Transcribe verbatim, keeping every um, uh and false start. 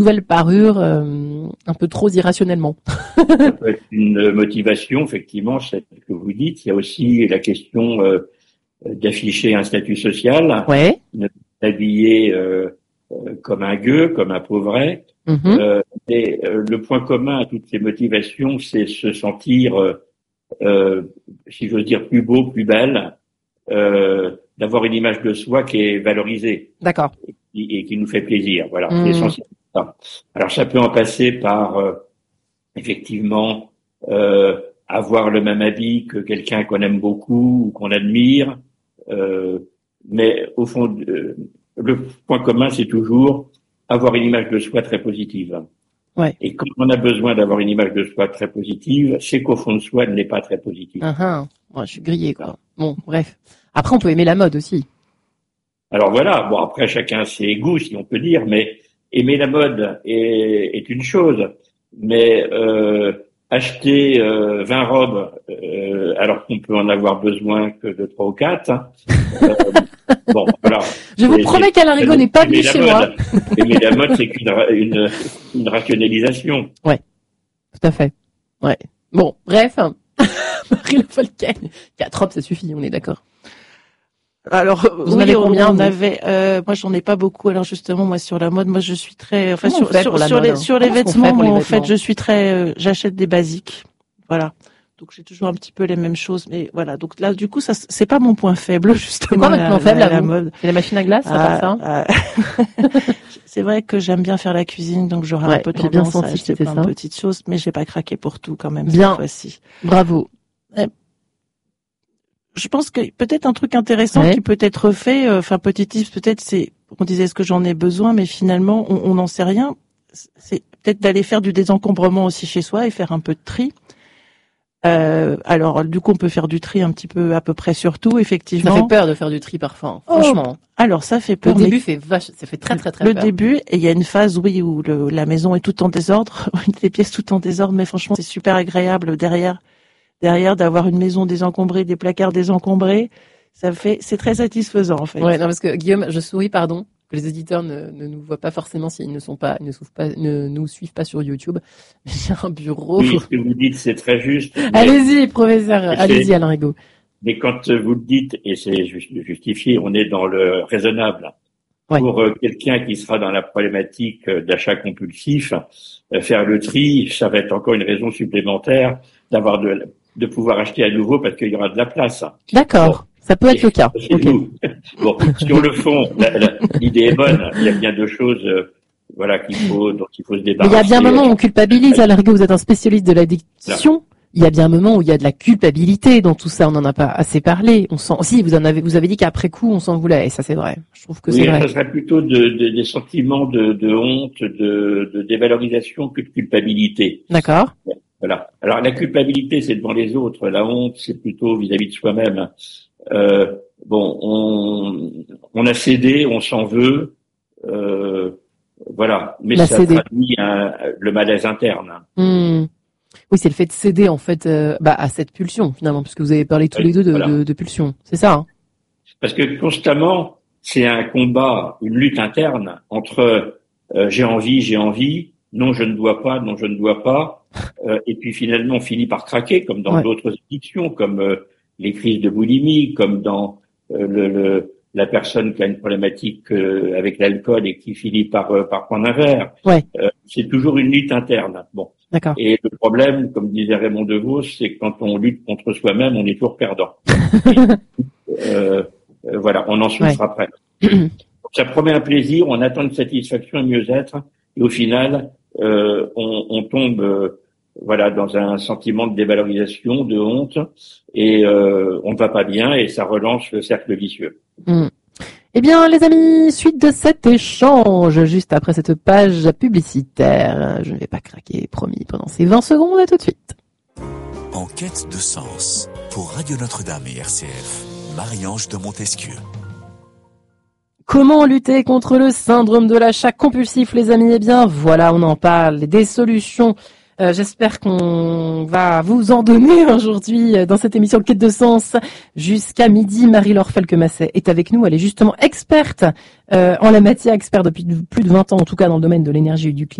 nouvelle parure euh, un peu trop irrationnellement. Ça peut être une motivation, effectivement, c'est ce que vous dites. Il y a aussi la question euh, d'afficher un statut social, Ouais. ne pas s'habiller euh, euh, comme un gueux, comme un pauvret. Mm-hmm. Euh, et euh, le point commun à toutes ces motivations, c'est se sentir, euh, euh, si j'ose dire, plus beau, plus belle, euh, d'avoir une image de soi qui est valorisée. D'accord. Et, et qui nous fait plaisir. Voilà, Mm. c'est essentiellement ça. Alors ça peut en passer par euh, effectivement euh, avoir le même habit que quelqu'un qu'on aime beaucoup ou qu'on admire, euh, mais au fond, euh, le point commun, c'est toujours avoir une image de soi très positive. Ouais. Et quand on a besoin d'avoir une image de soi très positive, c'est qu'au fond de soi, elle n'est pas très positive. Uh-huh. Ouais, je suis grillée, quoi. Bon, bref. Après, on peut aimer la mode aussi. Alors voilà, bon après chacun ses goûts, si on peut dire, mais aimer la mode est, est une chose, mais euh, acheter euh, vingt robes euh, alors qu'on peut en avoir besoin que de trois ou quatre, hein, euh, bon voilà. Je vous promets qu'Alain Rigaud n'est pas venu chez moi. Aimer la mode, c'est qu'une une, une rationalisation. Ouais, tout à fait. Ouais. Bon, bref, Marie Le Folquet, quatre robes, ça suffit, on est d'accord. Alors vous oui, avez on, combien, on vous avait euh, moi j'en ai pas beaucoup. Alors justement moi sur la mode, moi je suis très enfin Comment sur sur, sur sur les mode, sur les Comment vêtements, moi, les en vêtements fait, je suis très euh, j'achète des basiques. Voilà. Donc j'ai toujours un petit peu les mêmes choses, mais voilà. Donc là du coup ça c'est pas mon point faible justement. C'est quoi votre point faible la, à la vous mode. C'est la machine à glace, ça Ah, part ça ah. C'est vrai que j'aime bien faire la cuisine, donc j'aurais ouais, un peu j'ai bien tendance senti à que acheter c'était plein ça. de petites choses, mais j'ai pas craqué pour tout quand même Bien. cette fois-ci. Bravo. Je pense que peut-être un truc intéressant ouais. qui peut être fait, enfin euh, petit tips peut-être, c'est, on disait est-ce que j'en ai besoin, mais finalement on n'en sait rien. C'est peut-être d'aller faire du désencombrement aussi chez soi et faire un peu de tri. Euh, alors du coup on peut faire du tri un petit peu à peu près sur tout, effectivement. Ça fait peur de faire du tri parfois, oh, franchement. Alors ça fait peur. Le début mais fait vache, ça fait très très très le peur. Le début, et il y a une phase oui où le, la maison est tout en désordre, les pièces tout en désordre, mais franchement c'est super agréable derrière. Derrière, d'avoir une maison désencombrée, des placards désencombrés, ça fait, c'est très satisfaisant, en fait. Ouais, non, parce que, Guillaume, je souris, pardon, que les éditeurs ne, ne nous voient pas forcément s'ils ne sont pas, ne suivent pas, ne nous suivent pas sur YouTube. J'ai un bureau. Oui, ce que vous dites, c'est très juste. Allez-y, professeur, allez-y, Alain Rigaud. Mais quand vous le dites, et c'est justifié, on est dans le raisonnable. Ouais. Pour quelqu'un qui sera dans la problématique d'achat compulsif, faire le tri, ça va être encore une raison supplémentaire d'avoir de, de pouvoir acheter à nouveau parce qu'il y aura de la place. D'accord, bon, ça peut être et, le cas. Okay. Bon, sur le fond, la, la, l'idée est bonne. Il y a bien deux choses, euh, voilà, qu'il faut, dont il faut se débarrasser. Mais il y a bien un moment où on culpabilise. Alain Rigaud, vous êtes un spécialiste de l'addiction. Il y a bien un moment où il y a de la culpabilité dans tout ça. On n'en a pas assez parlé. On sent, si vous en avez, vous avez dit qu'après coup, on s'en voulait. Et ça, c'est vrai. Je trouve que oui, c'est vrai. Ça serait plutôt de, de, des sentiments de, de honte, de, de dévalorisation que de culpabilité. D'accord. Voilà. Alors la culpabilité, c'est devant les autres. La honte, c'est plutôt vis-à-vis de soi-même. Euh, bon, on, on a cédé, on s'en veut. Euh, voilà. Mais la ça cédé. traduit un, le malaise interne. Mmh. Oui, c'est le fait de céder en fait euh, bah, à cette pulsion finalement, puisque vous avez parlé tous oui, les deux de, voilà. de, de pulsion. C'est ça. Hein. Parce que constamment, c'est un combat, une lutte interne entre euh, j'ai envie, j'ai envie, non je ne dois pas, non je ne dois pas, euh, et puis finalement on finit par craquer, comme dans ouais. d'autres addictions, comme euh, les crises de boulimie, comme dans euh, le, le la personne qui a une problématique euh, avec l'alcool et qui finit par euh, par prendre un verre. Ouais. Euh, c'est toujours une lutte interne. Bon. D'accord. Et le problème, comme disait Raymond DeVos, c'est que quand on lutte contre soi-même, on est toujours perdant. euh, euh, voilà, on en souffre ouais. après. Donc, ça promet un plaisir, on attend une satisfaction, un mieux-être, et au final, euh, on, on tombe, euh, voilà, dans un sentiment de dévalorisation, de honte, et euh, on ne va pas bien, et ça relance le cercle vicieux. Mm. Eh bien, les amis, suite de cet échange, juste après cette page publicitaire, je ne vais pas craquer, promis, pendant ces vingt secondes, à tout de suite. En quête de sens, pour Radio Notre-Dame et R C F, Marie-Ange de Montesquieu. Comment lutter contre le syndrome de l'achat compulsif, les amis? Eh bien, voilà, on en parle, des solutions Euh, j'espère qu'on va vous en donner aujourd'hui dans cette émission Quête de sens jusqu'à midi. Marie-Laure Falquemasset est avec nous. Elle est justement experte euh, en la matière, experte depuis plus de vingt ans en tout cas dans le domaine de l'énergie et du climat.